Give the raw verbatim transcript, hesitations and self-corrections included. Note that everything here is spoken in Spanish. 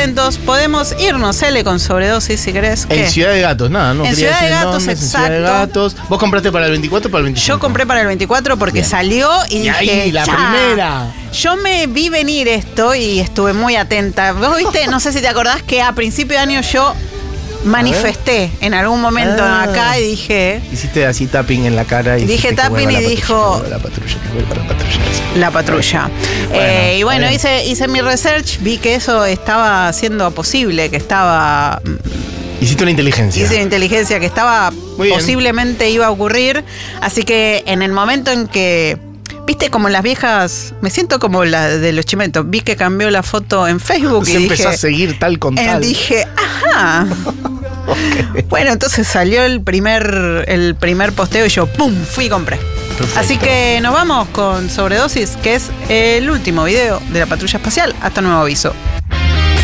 atentos. Podemos irnos, Ele, con sobredosis, si querés. En ¿Qué? Ciudad de Gatos, nada, no. En quería Ciudad de decir Gatos, nombres, exacto. En Ciudad de Gatos. ¿Vos compraste para el veinticuatro o para el veinticinco? Yo compré para el veinticuatro porque Bien. salió y, Y dije, ahí, la "Ya". primera. Yo me vi venir esto y estuve muy atenta. Vos viste, no sé si te acordás que a principio de año yo manifesté en algún momento Ah. acá y dije... Hiciste así tapping en la cara y Dije dijiste que tapping vuelva y la dijo- patrulla, La patrulla, que vuelva la patrulla. La patrulla. Bueno, Eh, y bueno, está hice, hice mi research, vi que eso estaba siendo posible, que estaba... Hiciste una inteligencia. Hice inteligencia, que estaba Muy bien. posiblemente iba a ocurrir. Así que en el momento en que... Viste, como las viejas... Me siento como la de los chimentos. Vi que cambió la foto en Facebook Se y empezó dije... a seguir tal con eh, tal. dije, ajá. Ok. Bueno, entonces salió el primer, el primer posteo y yo, ¡pum!, fui y compré. Perfecto. Así que nos vamos con Sobredosis, que es el último video de la Patrulla Espacial. Hasta nuevo aviso.